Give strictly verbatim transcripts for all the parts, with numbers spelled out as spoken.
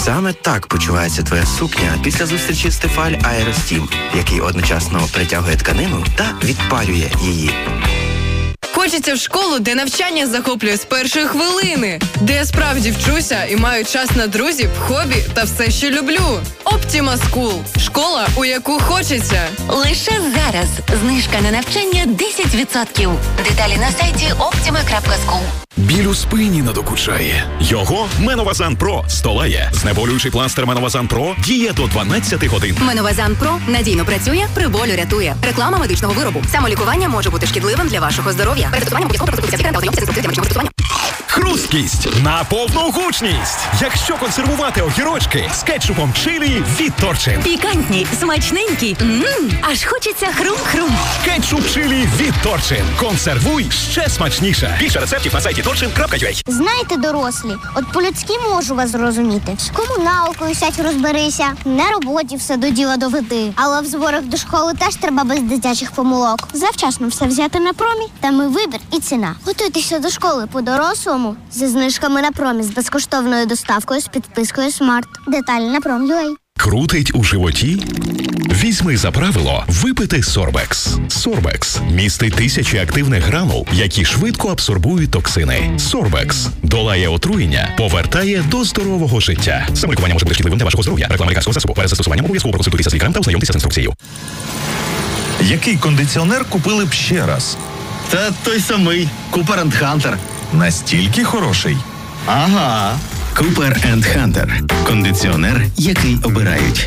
Саме так почувається твоя сукня після зустрічі з Тефаль Аеростім, який одночасно притягує тканину та відпарює її. Хочеться в школу, де навчання захоплює з першої хвилини, де я справді вчуся і маю час на друзів, хобі та все, що люблю. Optima School – школа, у яку хочеться. Лише зараз знижка на навчання десять відсотків. Деталі на сайті optima крапка school. Біль у спині надокучає. Його Меновазан Про столає. Знеболюючий пластир Меновазан Про діє до дванадцяти годин. Меновазан Про надійно працює, при болю рятує. Реклама медичного виробу. Самолікування може бути шкідливим для вашого здоров'я. Перед тестуванням обов'язково проконсультуйтеся з лікарем та ознайомтеся з інструкцією для медичного тестування. Хрусткість на повну гучність. Якщо консервувати огірочки з кетчупом чилі від Торчин. Пікантні, смачненькі. Ммм, аж хочеться хрум-хрум. Кетчуп чилі від Торчин. Консервуй ще смачніше. Більше рецептів на сайті торчин крапка ю а. Знаєте, дорослі, от по-людськи можу вас зрозуміти. З комуналкою сядь розберися, на роботі все до діла доведи. Але в зборах до школи теж треба без дитячих помилок. Завчасно все взяти на промі, там і вибір, і ціна. Готуйтеся до школи по-дорослому зі знижками на промі, з безкоштовною доставкою, з підпискою Смарт. Деталі на пром крапка ю а. Крутить у животі? Візьми за правило випити Сорбекс. Сорбекс містить тисячі активних гранул, які швидко абсорбують токсини. Сорбекс долає отруєння, повертає до здорового життя. Самолікування може бути шкідливим для вашого здоров'я. Реклама лікарського засобу. Перед застосуванням обов'язково проконсультуйтеся з лікарем та ознайомтеся з інструкцією. Який кондиціонер купили б ще раз? Та той самий. Cooper енд Hunter. Настільки хороший? Ага. Cooper енд Hunter. Кондиціонер, який обирають.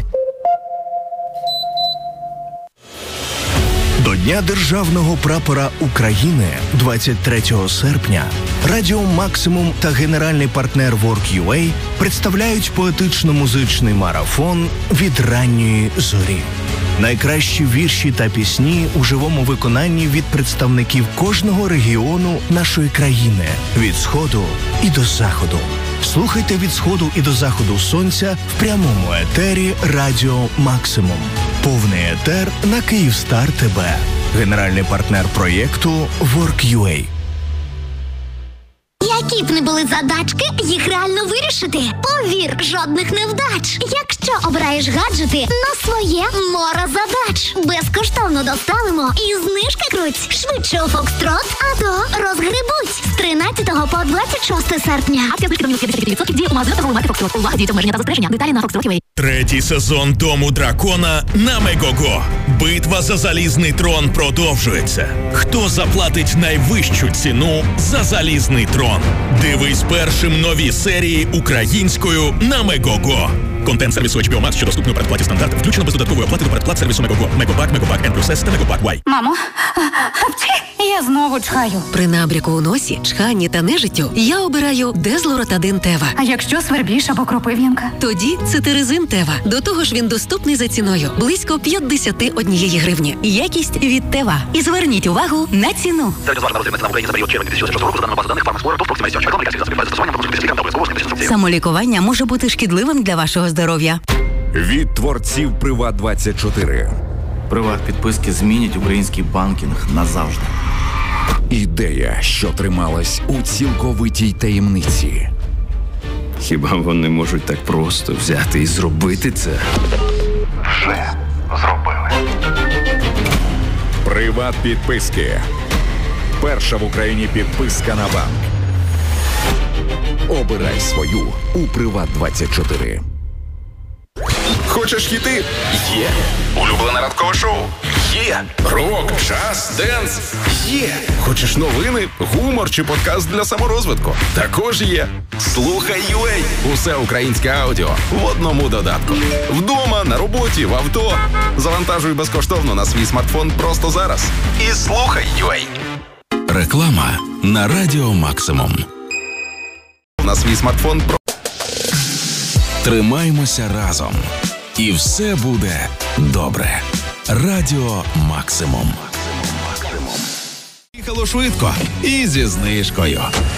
До Дня Державного прапора України двадцять третього серпня Радіо Максимум та генеральний партнер Work.ua представляють поетично-музичний марафон «Від ранньої зорі». Найкращі вірші та пісні у живому виконанні від представників кожного регіону нашої країни – від сходу і до заходу. Слухайте «Від сходу і до заходу сонця» в прямому етері Радіо Максимум. Повний етер на Київстар ТБ. Генеральний партнер проєкту Work.ua. Які б не були задачки, їх реально вирішити. Повір, жодних невдач. Якщо обираєш гаджети на своє море задач. Безкоштовно доставимо і знижки круть. Швидше у Фокстрот, а то розгребуть. З тринадцятого по двадцять шосте серпня. Акція знижки до мінус п'ятдесят відсотків діє у магазинах та воломаркет Фокстрот. Увага, діти, обмеження та застереження. Деталі на фокстрот крапка ю а. Третій сезон Дому дракона на Мегого. Битва за залізний трон продовжується. Хто заплатить найвищу ціну за залізний трон? Дивись першим нові серії українською на Мегого. Контент сервісу ейч бі о Max, що доступний у передплаті стандарт, включено без додаткової оплати до передплат сервісу Мегого. Мегопак, Мегопак N плюс S та Мегопак Y. Мамо, я знову чхаю. При набряку у носі, чханні та нежиттю я обираю Дезлоротадин Тева. А якщо свербіж або кропив'янка? Тоді цитиризин Тева. До того ж він доступний за ціною. Близько п'ятдесят однієї гривні. Якість від Тева. І зверніть увагу на ціну. Самолікування може бути шкідливим для вашого здоров'я. Від творців Приват двадцять чотири. Приват-підписки змінять український банкінг назавжди. Ідея, що трималась у цілковитій таємниці. Хіба вони можуть так просто взяти і зробити це? Вже зробили. Приват-підписки. Перша в Україні підписка на банк. Обирай свою у Приват двадцять чотири. Хочеш хіти? Є. Улюблене ранкове шоу? Є. Рок, джаз, денс? Є. Хочеш новини, гумор чи подкаст для саморозвитку? Також є. Слухай ю а. Усе українське аудіо в одному додатку. Вдома, на роботі, в авто. Завантажуй безкоштовно на свій смартфон просто зараз. І слухай ю а. Реклама на Радіо Максимум. На свій смартфон про... Тримаймося разом. І все буде добре. Радіо Максимум. Їхало швидко і зі знижкою.